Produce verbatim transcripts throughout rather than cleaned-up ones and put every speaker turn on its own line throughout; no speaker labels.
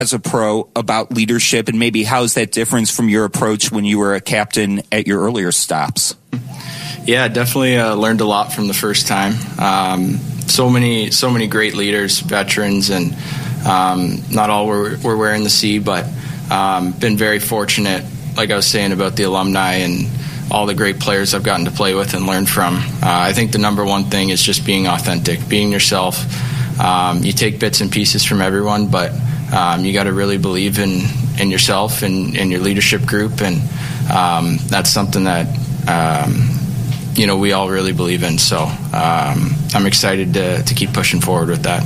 as a pro about leadership, and maybe how's that difference from your approach when you were a captain at your earlier stops?
Yeah, definitely uh, learned a lot from the first time. Um, so many, so many great leaders, veterans, and um, not all were, were wearing the C, but um, been very fortunate, like I was saying about the alumni and all the great players I've gotten to play with and learn from. Uh, I think the number one thing is just being authentic, being yourself. Um, you take bits and pieces from everyone, but um, you got to really believe in, in yourself and in your leadership group, and um, that's something that um, you know we all really believe in. So um, I'm excited to, to keep pushing forward with that.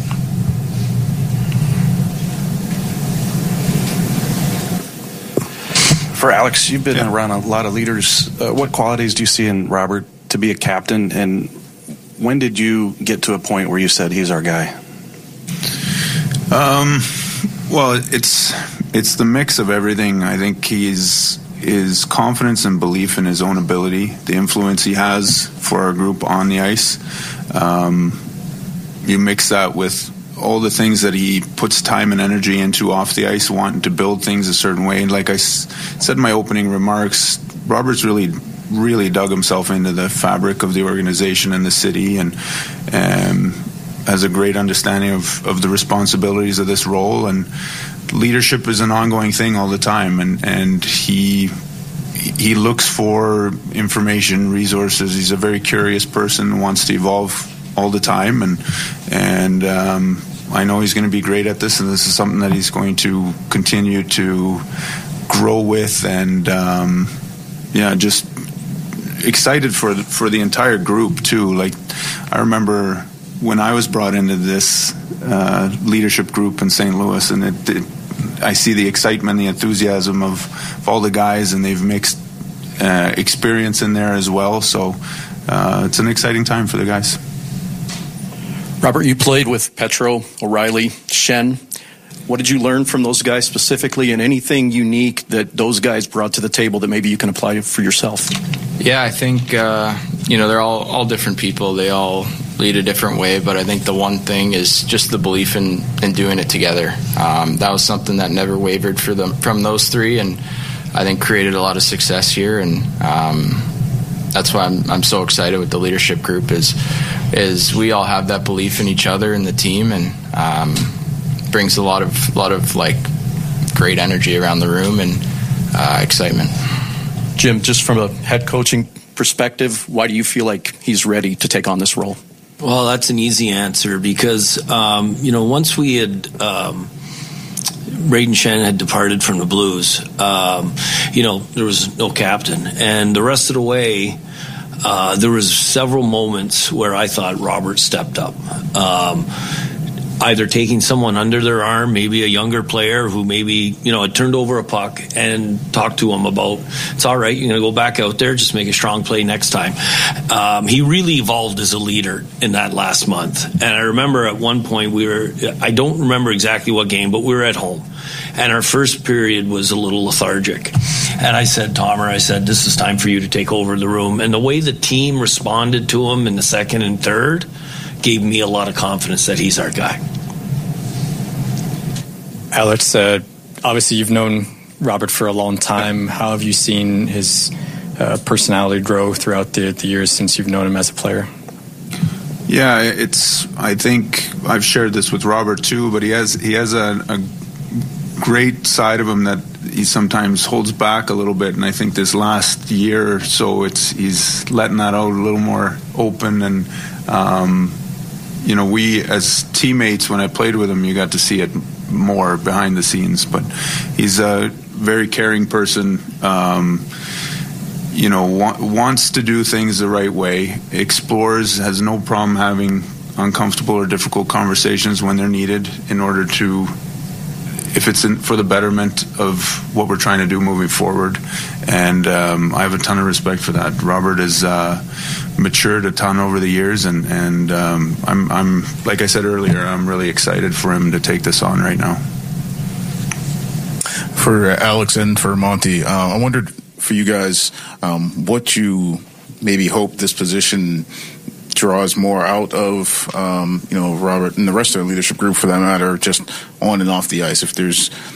For Alex, you've been yeah. around a lot of leaders. Uh, what qualities do you see in Robert to be a captain, and when did you get to a point where you said he's our guy?
Um, well, it's it's the mix of everything. I think he's his confidence and belief in his own ability, the influence he has for our group on the ice. Um, you mix that with all the things that he puts time and energy into off the ice, wanting to build things a certain way. And like I s- said in my opening remarks, Robert's really, really dug himself into the fabric of the organization and the city, and um, has a great understanding of, of the responsibilities of this role. And leadership is an ongoing thing all the time, and, and he he looks for information, resources. He's a very curious person, wants to evolve all the time, and and um, I know he's going to be great at this, and this is something that he's going to continue to grow with, and um, yeah, just excited for the, for the entire group too. Like, I remember when I was brought into this uh, leadership group in Saint Louis, and it, it, I see the excitement, the enthusiasm of, of all the guys, and they've mixed uh, experience in there as well. So uh, it's an exciting time for the guys.
Robert, you played with Petro, O'Reilly, Schenn. What did you learn from those guys specifically, and anything unique that those guys brought to the table that maybe you can apply for yourself?
Yeah, I think, uh, you know, they're all, all different people. They all lead a different way, but I think the one thing is just the belief in, in doing it together. Um, that was something that never wavered for them from those three, and I think created a lot of success here, and um, that's why I'm, I'm so excited with the leadership group is, is we all have that belief in each other and the team, and um, brings a lot of lot of like great energy around the room and uh, excitement.
Jim, just from a head coaching perspective, why do you feel like he's ready to take on this role?
Well, that's an easy answer because um, you know once we had um, Brayden Schenn had departed from the Blues, um, you know there was no captain, and the rest of the way. Uh, there was several moments where I thought Robert stepped up, um, either taking someone under their arm, maybe a younger player who maybe you know had turned over a puck and talked to him about it's all right, you're going to go back out there, just make a strong play next time. Um, he really evolved as a leader in that last month, and I remember at one point we were I don't remember exactly what game, but we were at home. And our first period was a little lethargic. And I said, Tomer, I said, this is time for you to take over the room. And the way the team responded to him in the second and third gave me a lot of confidence that he's our guy.
Alex, uh, obviously you've known Robert for a long time. How have you seen his uh, personality grow throughout the, the years since you've known him as a player?
Yeah, it's. I think I've shared this with Robert too, but he has he has a, a great side of him that he sometimes holds back a little bit, and I think this last year or so it's he's letting that out a little more open, and um, you know we as teammates, when I played with him, you got to see it more behind the scenes, but he's a very caring person, um, you know wa- wants to do things the right way, explores, has no problem having uncomfortable or difficult conversations when they're needed in order to if it's in, for the betterment of what we're trying to do moving forward. And um, I have a ton of respect for that. Robert has uh, matured a ton over the years, and, and um, I'm, I'm, like I said earlier, I'm really excited for him to take this on right now.
For Alex and for Monty, uh, I wondered for you guys um, what you maybe hope this position draws more out of, um, you know, Robert and the rest of the leadership group, for that matter, just on and off the ice? If there's